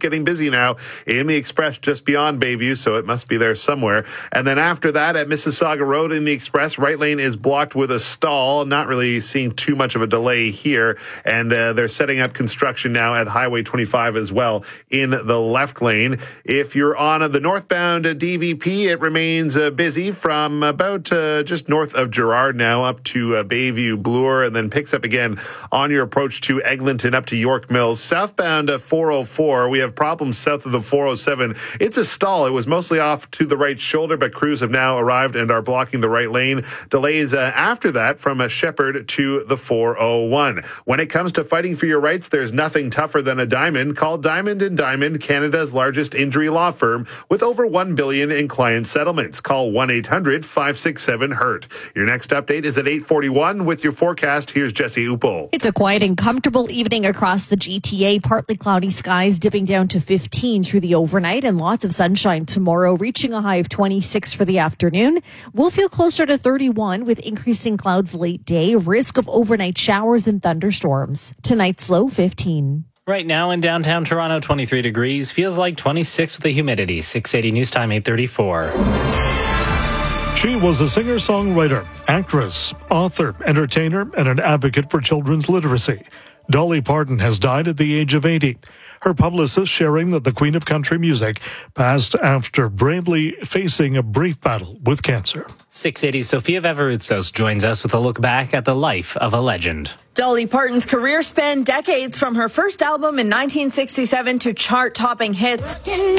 getting busy now in the Express just beyond Bayview, so it must be there somewhere. And then after that, at Mississauga Road in the Express, right lane is blocked with a stall. Not really seeing too much of a delay here. And they're setting up construction now at Highway 25 as well in the left lane. If you're on the northbound DVP, it remains busy from about just north of Gerrard now up to Bayview Bloor, and then picks up again on your approach to Eglinton up to York Mills. Southbound 404, we have problems south of the 407. It's a stall. It was mostly off to the right shoulder, but crews have now arrived and are blocking the right lane. Delays after that from Shepherd to the 401. When it comes to fighting for your rights, there's nothing tougher than a diamond. Call Diamond & Diamond, Canada's largest injury law firm with over $1 billion in client settlements. Call 1-800-567-HURT. Your next update is at 8:41 with your forecast. Here's Jesse Upel. It's a quiet and comfortable evening across the GTA. Partly cloudy skies dipping down to 15 through the overnight, and lots of sunshine tomorrow, reaching a high of 26 for the afternoon. We'll feel closer to 31 with increasing clouds late day, risk of overnight showers and thunderstorms. Tonight's low 15. Right now in downtown Toronto, 23 degrees. Feels like 26 with the humidity. 680 News Time, 8:34. She was a singer-songwriter, actress, author, entertainer, and an advocate for children's literacy. Dolly Parton has died at the age of 80. Her publicist sharing that the Queen of Country Music passed after bravely facing a brief battle with cancer. 680 Sofia Vavarutsos joins us with a look back at the life of a legend. Dolly Parton's career spanned decades, from her first album in 1967 to chart-topping hits.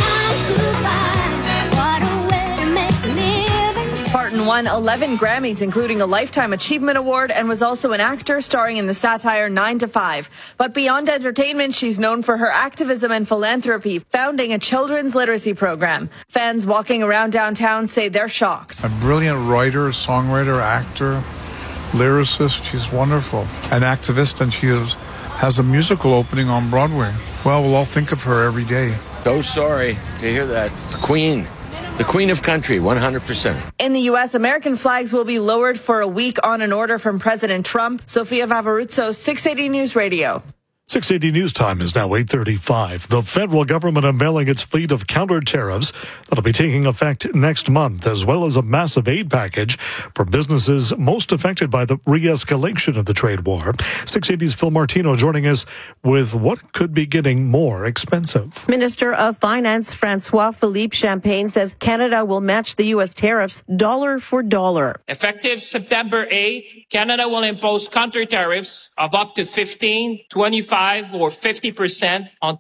Parton won 11 Grammys, including a Lifetime Achievement Award, and was also an actor starring in the satire 9 to 5. But beyond entertainment, she's known for her activism and philanthropy, founding a children's literacy program. Fans walking around downtown say they're shocked. A brilliant writer, songwriter, actor, lyricist. She's wonderful. An activist, and she has a musical opening on Broadway. Well, we'll all think of her every day. So sorry to hear that. The Queen of Country, 100%. In the U.S., American flags will be lowered for a week on an order from President Trump. Sofia Vavarutsos, 680 News Radio. 680 News Time is now 8:35. The federal government unveiling its fleet of counter tariffs that'll be taking effect next month, as well as a massive aid package for businesses most affected by the re-escalation of the trade war. 680's Phil Martino joining us with what could be getting more expensive. Minister of Finance Francois Philippe Champagne says Canada will match the U.S. tariffs dollar for dollar. Effective September 8, Canada will impose counter tariffs of up to 15, 25, or 50% on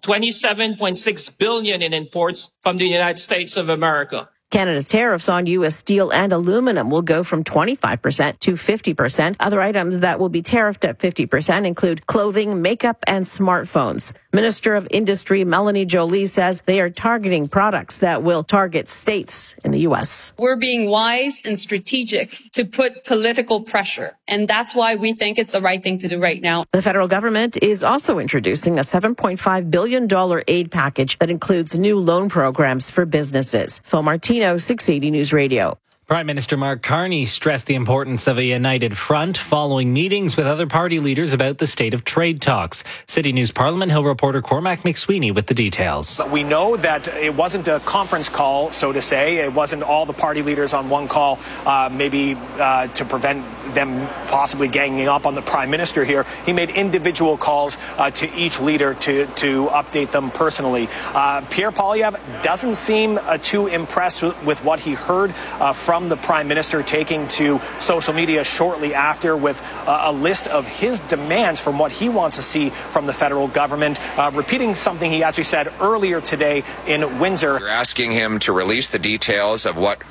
$27.6 billion in imports from the United States of America. Canada's tariffs on U.S. steel and aluminum will go from 25% to 50%. Other items that will be tariffed at 50% include clothing, makeup, and smartphones. Minister of Industry Melanie Joly says they are targeting products that will target states in the U.S. We're being wise and strategic to put political pressure, and that's why we think it's the right thing to do right now. The federal government is also introducing a $7.5 billion aid package that includes new loan programs for businesses. Phil Martino, 680 News Radio. Prime Minister Mark Carney stressed the importance of a united front following meetings with other party leaders about the state of trade talks. City News Parliament Hill reporter Cormac McSweeney with the details. But we know that it wasn't a conference call, so to say. It wasn't all the party leaders on one call, maybe to prevent them possibly ganging up on the Prime Minister here. He made individual calls to each leader to update them personally. Pierre Poilievre doesn't seem too impressed with what he heard from the Prime Minister, taking to social media shortly after with a list of his demands from what he wants to see from the federal government, repeating something he actually said earlier today in Windsor. We're asking him to release the details of what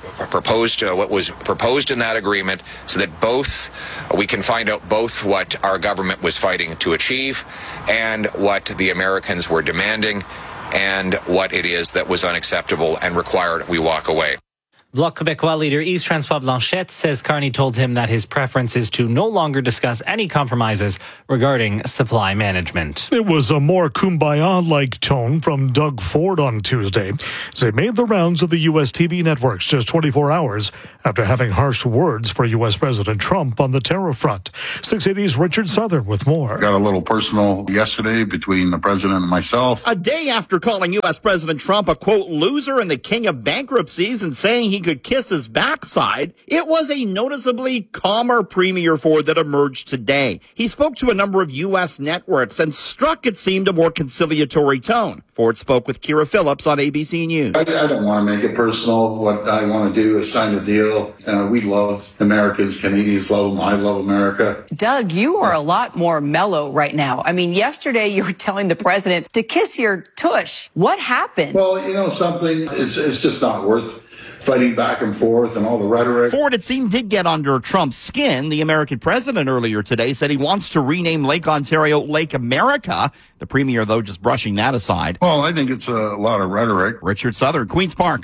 was proposed in that agreement, so that we can find out both what our government was fighting to achieve and what the Americans were demanding, and what it is that was unacceptable and required we walk away. Bloc Québécois leader Yves François Blanchet says Carney told him that his preference is to no longer discuss any compromises regarding supply management. It was a more kumbaya-like tone from Doug Ford on Tuesday as they made the rounds of the U.S. TV networks just 24 hours after having harsh words for U.S. President Trump on the tariff front. 680's Richard Southern with more. Got a little personal yesterday between the president and myself. A day after calling U.S. President Trump a, quote, loser and the king of bankruptcies and saying he could kiss his backside, it was a noticeably calmer Premier Ford that emerged today. He spoke to a number of U.S. networks and struck, it seemed, a more conciliatory tone. Ford spoke with Kira Phillips on ABC News. I don't want to make it personal. What I want to do is sign a deal. We love Americans. Canadians love them. I love America. Doug, you are a lot more mellow right now. I mean, yesterday you were telling the president to kiss your tush. What happened? Well, you know something? It's just not worth fighting back and forth and all the rhetoric. Ford, it seemed, did get under Trump's skin. The American president earlier today said he wants to rename Lake Ontario Lake America. The premier, though, just brushing that aside. Well, I think it's a lot of rhetoric. Richard Southern, Queen's Park.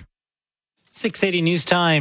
680 News Time,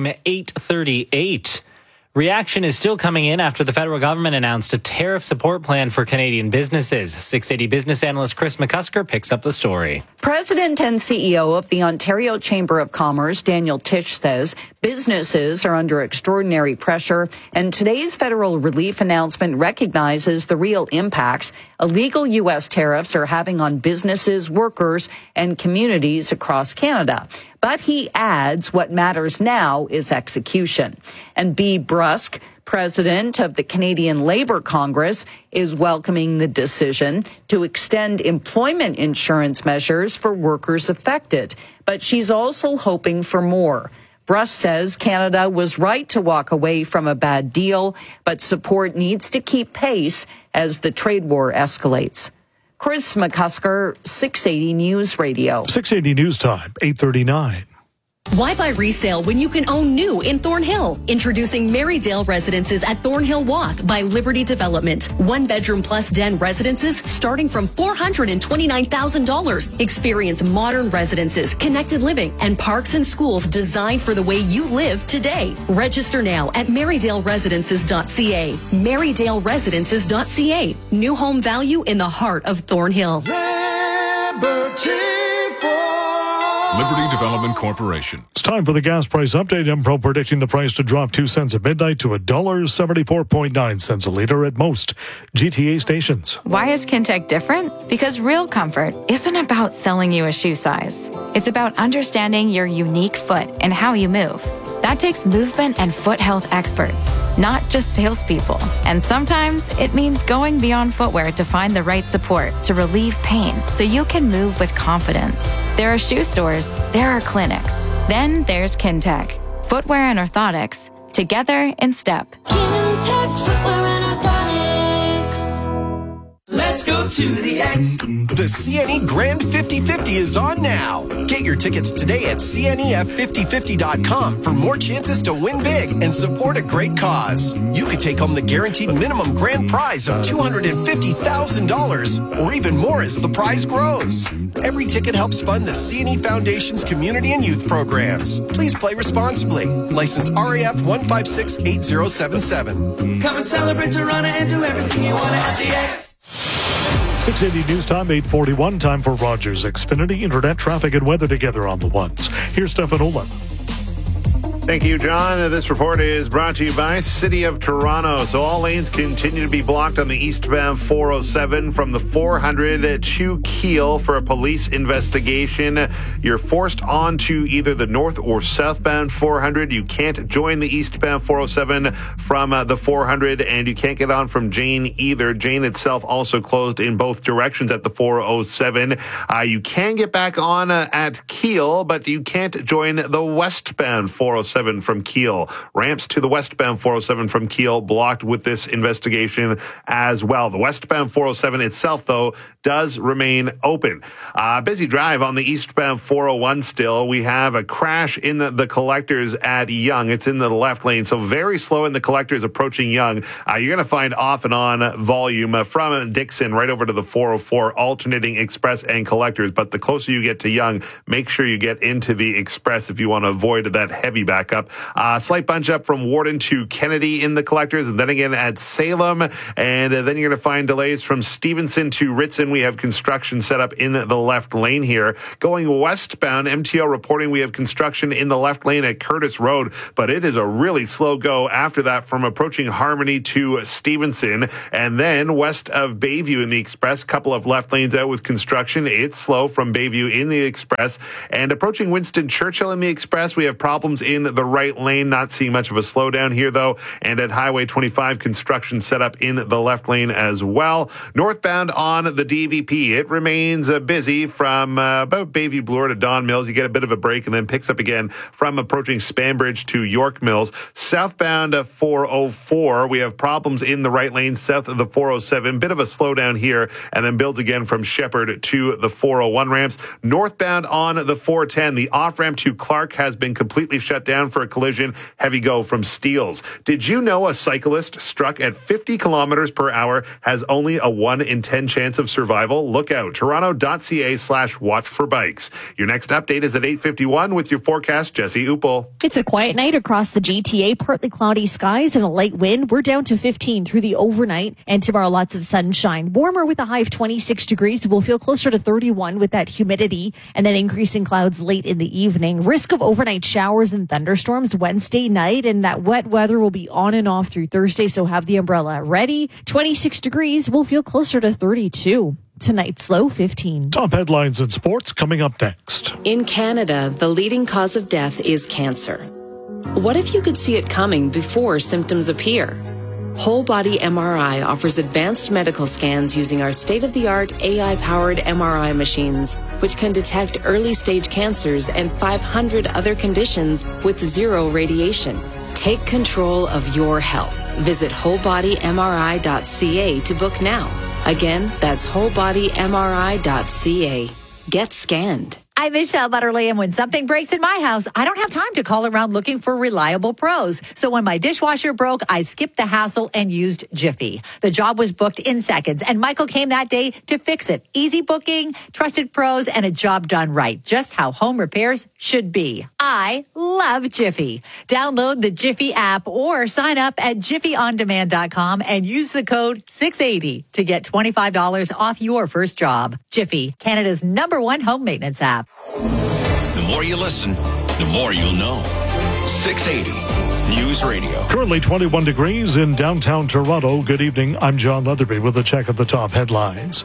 8:38. Reaction is still coming in after the federal government announced a tariff support plan for Canadian businesses. 680 business analyst Chris McCusker picks up the story. President and CEO of the Ontario Chamber of Commerce, Daniel Tisch, says businesses are under extraordinary pressure, and today's federal relief announcement recognizes the real impacts illegal U.S. tariffs are having on businesses, workers, and communities across Canada. But he adds what matters now is execution. And B. Brusk, president of the Canadian Labour Congress, is welcoming the decision to extend employment insurance measures for workers affected. But she's also hoping for more. Brusk says Canada was right to walk away from a bad deal, but support needs to keep pace as the trade war escalates. Chris McCusker, 680 News Radio. 680 News Time, 8:39. Why buy resale when you can own new in Thornhill? Introducing Marydale Residences at Thornhill Walk by Liberty Development. 1-bedroom plus den residences starting from $429,000. Experience modern residences, connected living, and parks and schools designed for the way you live today. Register now at MarydaleResidences.ca. MarydaleResidences.ca. New home value in the heart of Thornhill. Liberty Development Corporation. It's time for the gas price update. Empro predicting the price to drop 2 cents at midnight to $1.74.9 a liter at most GTA stations. Why is Kintec different? Because real comfort isn't about selling you a shoe size. It's about understanding your unique foot and how you move. That takes movement and foot health experts, not just salespeople. And sometimes it means going beyond footwear to find the right support to relieve pain so you can move with confidence. There are shoe stores, there are clinics. Then there's Kintec. Footwear and orthotics, together in step. Kintec Footwear and Orthotics. Let's go to the X. The CNE Grand 50-50 is on now. Get your tickets today at CNEF5050.com for more chances to win big and support a great cause. You could take home the guaranteed minimum grand prize of $250,000 or even more as the prize grows. Every ticket helps fund the CNE Foundation's community and youth programs. Please play responsibly. License RAF 1568077. Come and celebrate Toronto and do everything you want at the X. 680 News Time, 8:41. Time for Rogers Xfinity Internet traffic and weather together on the ones. Here's Stefan Olin. Thank you, John. This report is brought to you by City of Toronto. So all lanes continue to be blocked on the eastbound 407 from the 400 to Keele for a police investigation. You're forced onto either the north or southbound 400. You can't join the eastbound 407 from the 400, and you can't get on from Jane either. Jane itself also closed in both directions at the 407. You can get back on at Keele, but you can't join the westbound 407 from Keele. Ramps to the westbound 407 from Keele blocked with this investigation as well. The westbound 407 itself, though, does remain open. Busy drive on the eastbound 401 still. We have a crash in the collectors at Yonge. It's in the left lane, so very slow in the collectors approaching Yonge. You're going to find off and on volume from Dixon right over to the 404, alternating express and collectors. But the closer you get to Yonge, make sure you get into the express if you want to avoid that heavy back back up. Slight bunch up from Warden to Kennedy in the collectors, and then again at Salem. And then you're going to find delays from Stevenson to Ritson. We have construction set up in the left lane here. Going westbound, MTO reporting we have construction in the left lane at Curtis Road, but it is a really slow go after that from approaching Harmony to Stevenson. And then west of Bayview in the Express, couple of left lanes out with construction. It's slow from Bayview in the Express. And approaching Winston Churchill in the Express, we have problems in the right lane. Not seeing much of a slowdown here, though. And at Highway 25, construction set up in the left lane as well. Northbound on the DVP, it remains busy from about Bayview Bloor to Don Mills. You get a bit of a break and then picks up again from approaching Spanbridge to York Mills. Southbound 404, we have problems in the right lane south of the 407. Bit of a slowdown here, and then builds again from Shepherd to the 401 ramps. Northbound on the 410, the off-ramp to Clark has been completely shut down for a collision. Heavy go from Steeles. Did you know a cyclist struck at 50 kilometers per hour has only a 1 in 10 chance of survival? Look out. Toronto.ca/watch for bikes. Your next update is at 8:51 with your forecast, Jesse Uppel. It's a quiet night across the GTA, partly cloudy skies and a light wind. We're down to 15 through the overnight, and tomorrow lots of sunshine. Warmer with a high of 26 degrees. We'll feel closer to 31 with that humidity, and then increasing clouds late in the evening. Risk of overnight showers and thunderstorms Wednesday night, and that wet weather will be on and off through Thursday, so have the umbrella ready. 26 degrees. We'll feel closer to 32. Tonight's low 15. Top headlines in sports coming up next. In Canada, the leading cause of death is cancer. What if you could see it coming before symptoms appear? Whole Body MRI offers advanced medical scans using our state-of-the-art AI-powered MRI machines, which can detect early-stage cancers and 500 other conditions with zero radiation. Take control of your health. Visit wholebodymri.ca to book now. Again, that's wholebodymri.ca. Get scanned. I'm Michelle Butterly, and when something breaks in my house, I don't have time to call around looking for reliable pros. So when my dishwasher broke, I skipped the hassle and used Jiffy. The job was booked in seconds, and Michael came that day to fix it. Easy booking, trusted pros, and a job done right. Just how home repairs should be. I love Jiffy. Download the Jiffy app or sign up at jiffyondemand.com and use the code 680 to get $25 off your first job. Jiffy, Canada's #1 home maintenance app. The more you listen, the more you'll know. 680 News Radio. Currently 21 degrees in downtown Toronto. Good evening. I'm John Leatherby with a check of the top headlines.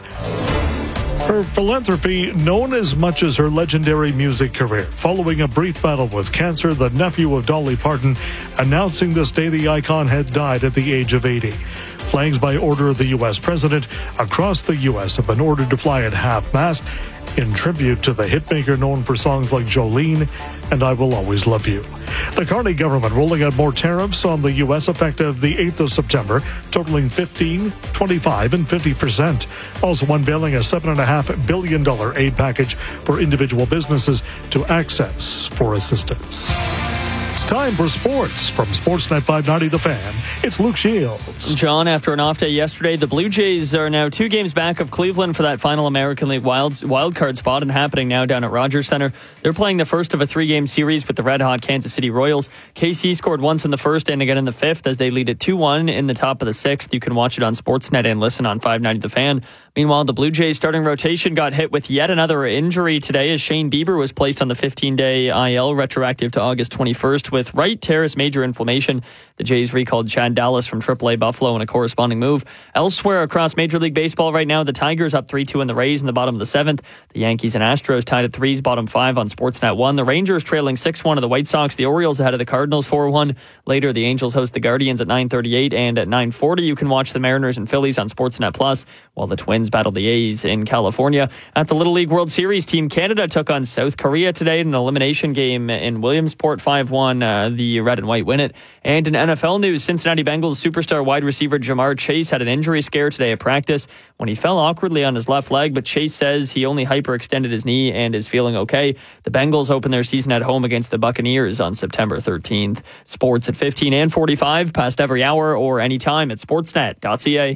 Her philanthropy known as much as her legendary music career. Following a brief battle with cancer, the nephew of Dolly Parton announcing this day the icon had died at the age of 80. Flags by order of the U.S. president across the U.S. have been ordered to fly at half-mast in tribute to the hitmaker known for songs like Jolene and I Will Always Love You. The Carney government rolling out more tariffs on the U.S. effective the 8th of September, totaling 15%, 25%, and 50%. Also unveiling a $7.5 billion aid package for individual businesses to access for assistance. It's time for sports. From Sportsnet 590 The Fan, it's Luke Shields. John, after an off day yesterday, the Blue Jays are now 2 games back of Cleveland for that final American League wild card spot, and happening now down at Rogers Center. They're playing the first of a 3-game series with the red-hot Kansas City Royals. KC scored once in the first and again in the fifth as they lead it 2-1 in the top of the sixth. You can watch it on Sportsnet and listen on 590 The Fan. Meanwhile, the Blue Jays starting rotation got hit with yet another injury today as Shane Bieber was placed on the 15-day IL retroactive to August 21st with right teres major inflammation. The Jays recalled Chad Dallas from AAA Buffalo in a corresponding move. Elsewhere across Major League Baseball right now, the Tigers up 3-2 in the Rays in the bottom of the 7th. The Yankees and Astros tied at 3's bottom 5 on Sportsnet 1. The Rangers trailing 6-1 to the White Sox. The Orioles ahead of the Cardinals 4-1. Later, the Angels host the Guardians at 9:38, and at 9:40 you can watch the Mariners and Phillies on Sportsnet Plus, while the Twins battle the A's in California. At the Little League World Series, Team Canada took on South Korea today in an elimination game in Williamsport. 5-1, the red and white win it. And in NFL news, Cincinnati Bengals superstar wide receiver Jamar Chase had an injury scare today at practice when he fell awkwardly on his left leg, but Chase says he only hyperextended his knee and is feeling okay. The Bengals open their season at home against the Buccaneers on September 13th. Sports at 15 and 45, past every hour or anytime at sportsnet.ca.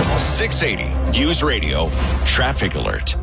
680 News Radio Traffic Alert.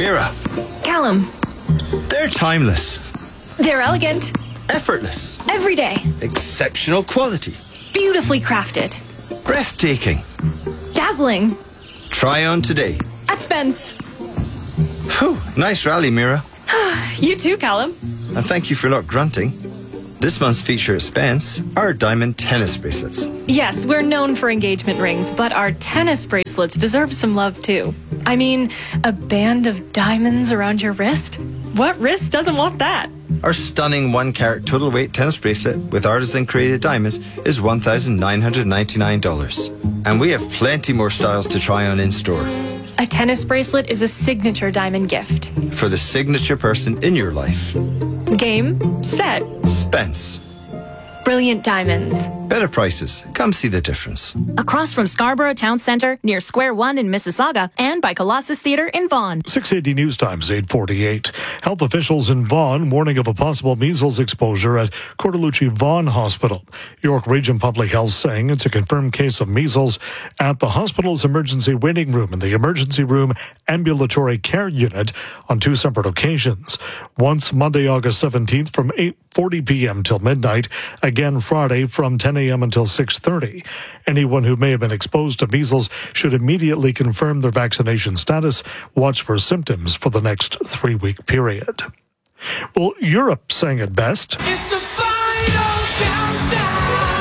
Mira, Callum. they're timeless, They're elegant. effortless, Everyday. exceptional quality, Beautifully crafted. breathtaking. Dazzling. Try on today. At Spence. Whew, nice rally, Mira. You too, Callum. And thank you for not grunting. This month's feature at Spence are diamond tennis bracelets. Yes, we're known for engagement rings, but our tennis bracelets deserve some love too. I mean, a band of diamonds around your wrist? What wrist doesn't want that? Our stunning 1-carat total weight tennis bracelet with artisan created diamonds is $1,999. And we have plenty more styles to try on in store. A tennis bracelet is a signature diamond gift. For the signature person in your life. Game, set, Spence. brilliant diamonds. Better prices. Come see the difference. Across from Scarborough Town Centre, near Square One in Mississauga, and by Colossus Theatre in Vaughan. 680 News Times, 8:48. Health officials in Vaughan warning of a possible measles exposure at Cordalucci Vaughan Hospital. York Region Public Health saying it's a confirmed case of measles at the hospital's emergency waiting room and the emergency room ambulatory care unit on 2 separate occasions. Once Monday, August 17th from 8:40 p.m. till midnight. Again Friday from 10 a.m. until 6:30. Anyone who may have been exposed to measles should immediately confirm their vaccination status. Watch for symptoms for the next 3-week period. Well, Europe sang it best. It's the final countdown.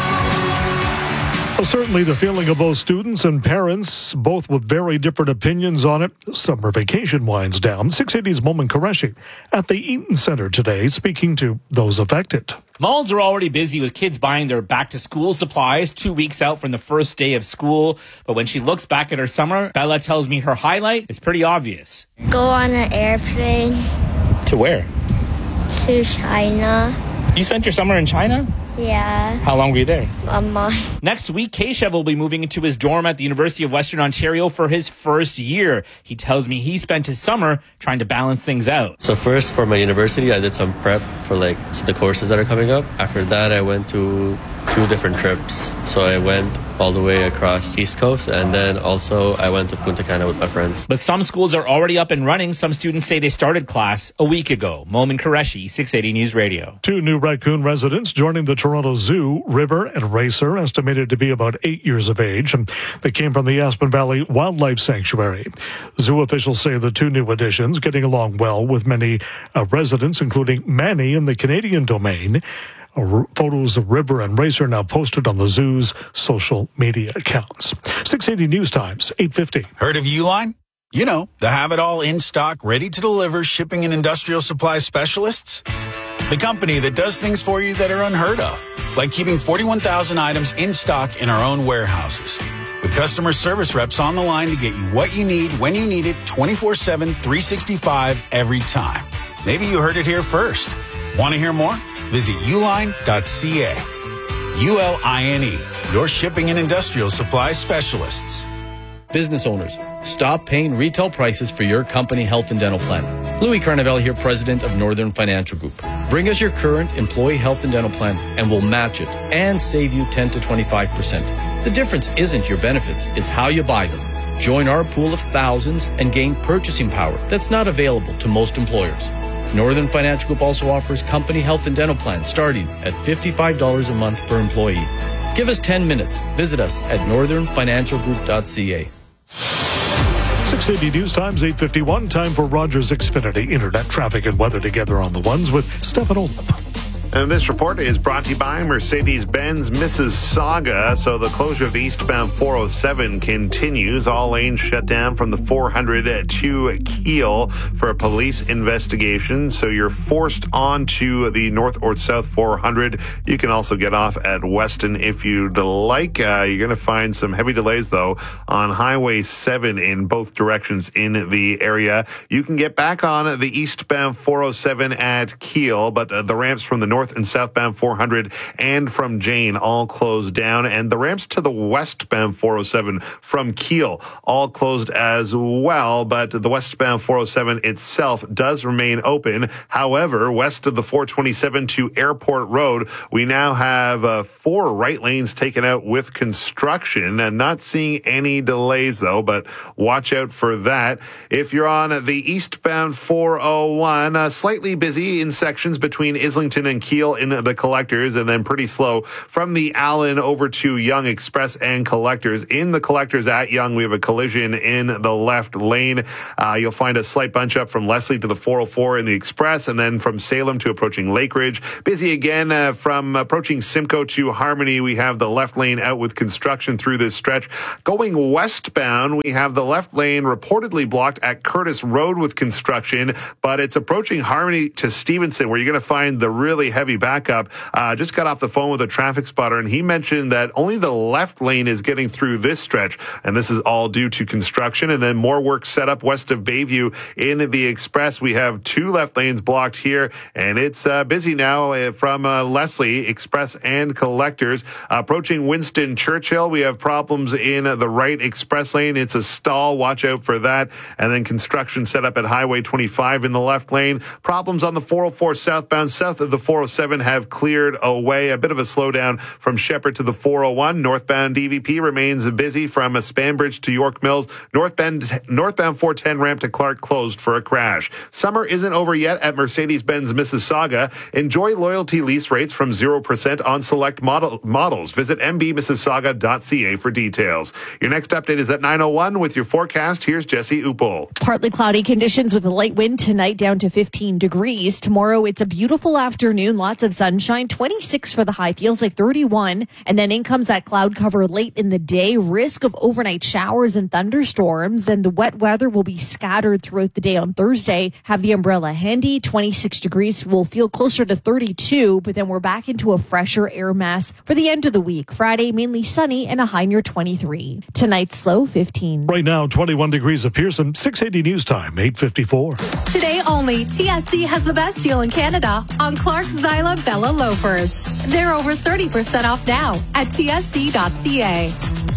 Well, certainly the feeling of both students and parents, both with very different opinions on it. Summer vacation winds down. 680's Momin Qureshi at the Eaton Centre today, speaking to those affected. Malls are already busy with kids buying their back-to-school supplies 2 weeks out from the first day of school. But when she looks back at her summer, Bella tells me her highlight is pretty obvious. Go on an airplane To where? to China. You spent your summer in China? Yeah, How long were you there? a month. Next week, Keshav will be moving into his dorm at the University of Western Ontario for his first year. He tells me he spent his summer trying to balance things out. So first, for my university, I did some prep for the courses that are coming up. After that, I went to 2 different trips. So I went all the way across East Coast, and then also I went to Punta Cana with my friends. But some schools are already up and running. Some students say they started class a week ago. Momin Qureshi, 680 News Radio. 2 new Raccoon residents joining the Toronto Zoo, River and Racer, estimated to be about 8 years of age. And they came from the Aspen Valley Wildlife Sanctuary. Zoo officials say the 2 new additions getting along well with many residents, including Manny in the Canadian domain. Photos of River and Racer now posted on the zoo's social media accounts. 680 News Times, 8:50. Heard of Uline? You know, the have-it-all in stock, ready to deliver shipping and industrial supply specialists. The company that does things for you that are unheard of, like keeping 41,000 items in stock in our own warehouses. With customer service reps on the line to get you what you need when you need it 24/7, 365 every time. Maybe you heard it here first. Want to hear more? Visit uline.ca. ULINE, your shipping and industrial supply specialists. Business owners, stop paying retail prices for your company health and dental plan. Louis Carnevale here, president of Northern Financial Group. Bring us your current employee health and dental plan and we'll match it and save you 10 to 25%. The difference isn't your benefits, it's how you buy them. Join our pool of thousands and gain purchasing power that's not available to most employers. Northern Financial Group also offers company health and dental plans starting at $55 a month per employee. Give us 10 minutes. Visit us at northernfinancialgroup.ca. 680 News Times, 8:51. Time for Rogers Xfinity Internet traffic and weather together on the ones with Stefan Olip. And this report is brought to you by Mercedes-Benz Mississauga. So the closure of the eastbound 407 continues. All lanes shut down from the 400 to Kiel for a police investigation. So you're forced onto the north or south 400. You can also get off at Weston if you'd like. You're going to find some heavy delays, though, on Highway 7 in both directions in the area. You can get back on the eastbound 407 at Kiel, but the ramps from the north north and southbound 400 and from Jane all closed down. And the ramps to the westbound 407 from Kiel all closed as well. But the westbound 407 itself does remain open. However, west of the 427 to Airport Road, we now have 4 right lanes taken out with construction. And not seeing any delays, though, but watch out for that. If you're on the eastbound 401, slightly busy in sections between Islington and Kiel in the Collectors, and then pretty slow from the Allen over to Yonge Express and Collectors. In the Collectors at Yonge, we have a collision in the left lane. You'll find a slight bunch up from Leslie to the 404 in the Express, and then from Salem to approaching Lake Ridge. Busy again from approaching Simcoe to Harmony. We have the left lane out with construction through this stretch. Going westbound, we have the left lane reportedly blocked at Curtis Road with construction, but it's approaching Harmony to Stevenson, where you're going to find the really heavy backup. Just got off the phone with a traffic spotter, and he mentioned that only the left lane is getting through this stretch, and this is all due to construction. And then more work set up west of Bayview in the Express. We have 2 left lanes blocked here, and it's busy now from Leslie, Express and Collectors. Approaching Winston Churchill, we have problems in the right express lane. It's a stall. Watch out for that. And then construction set up at Highway 25 in the left lane. Problems on the 404 southbound. South of the 407 have cleared away. A bit of a slowdown from Shepherd to the 401. Northbound DVP remains busy from Spanbridge to York Mills. Northbound 410 ramp to Clark closed for a crash. Summer isn't over yet at Mercedes-Benz Mississauga. Enjoy loyalty lease rates from 0% on select models. Visit mbmississauga.ca for details. Your next update is at 9:01 with your forecast. Here's Jesse Upel. Partly cloudy conditions with a light wind tonight, down to 15 degrees. Tomorrow, it's a beautiful afternoon. Lots of sunshine. 26 for the high. Feels like 31. And then in comes that cloud cover late in the day. Risk of overnight showers and thunderstorms. And the wet weather will be scattered throughout the day on Thursday. Have the umbrella handy. 26 degrees. Will feel closer to 32. But then we're back into a fresher air mass for the end of the week. Friday, mainly sunny and a high near 23. Tonight's low 15. Right now, 21 degrees at Pearson. 680 news time, 8:54. Today only, TSC has the best deal in Canada on Clark's Zyla Bella loafers. They're over 30% off now at tsc.ca.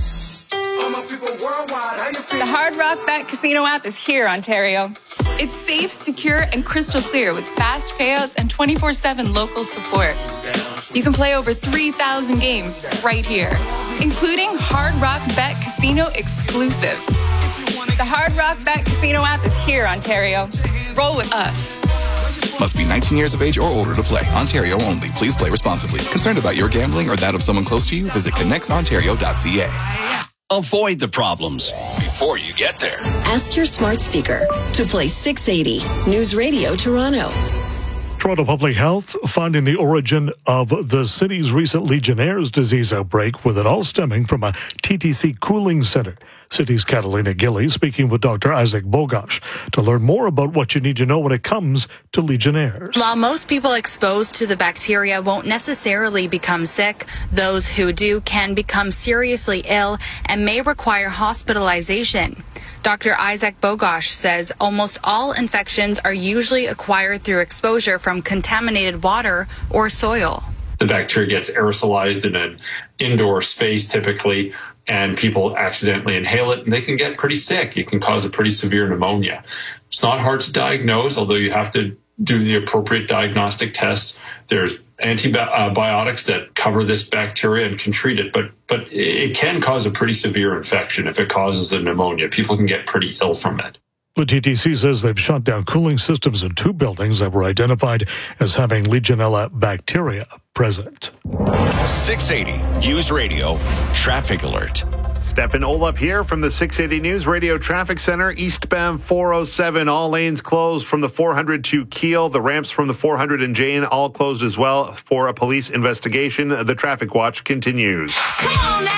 The Hard Rock Bet Casino app is here, Ontario. It's safe, secure, and crystal clear with fast payouts and 24/7 local support. You can play over 3,000 games right here, including Hard Rock Bet Casino exclusives. The Hard Rock Bet Casino app is here, Ontario. Roll with us. Must be 19 years of age or older to play. Ontario only. Please play responsibly. Concerned about your gambling or that of someone close to you? Visit connectsontario.ca. Avoid the problems before you get there. Ask your smart speaker to play 680 News Radio Toronto. Toronto Public Health finding the origin of the city's recent Legionnaire's disease outbreak, with it all stemming from a TTC cooling center. City's Catalina Gillies speaking with Dr. Isaac Bogosh to learn more about what you need to know when it comes to Legionnaires. While most people exposed to the bacteria won't necessarily become sick, those who do can become seriously ill and may require hospitalization. Dr. Isaac Bogosh says almost all infections are usually acquired through exposure from contaminated water or soil. The bacteria gets aerosolized in an indoor space typically, and people accidentally inhale it, and they can get pretty sick. It can cause a pretty severe pneumonia. It's not hard to diagnose, although you have to do the appropriate diagnostic tests. There's antibiotics that cover this bacteria and can treat it, but it can cause a pretty severe infection if it causes a pneumonia. People can get pretty ill from it. The TTC says they've shut down cooling systems in 2 buildings that were identified as having Legionella bacteria present. 680 News Radio Traffic Alert. Stefan Olaf here from the 680 News Radio Traffic Center. Eastbound 407, all lanes closed from the 400 to Kiel. The ramps from the 400 and Jane all closed as well for a police investigation. The traffic watch continues.